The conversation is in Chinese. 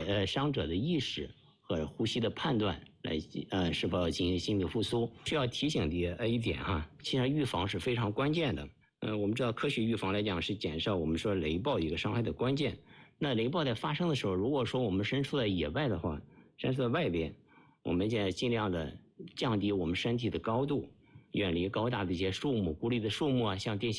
伤者的意识和呼吸的判断来是否要进行心肺复苏。需要提醒的一点哈，其实预防是非常关键的。我们知道科学预防来讲是减少我们说雷暴一个伤害的关键。那雷暴在发生的时候，如果说我们身处在野外的话，身处在外边，我们现在尽量的降低我们身体的高度，远离高大的一些树木、孤立的树木啊，像电线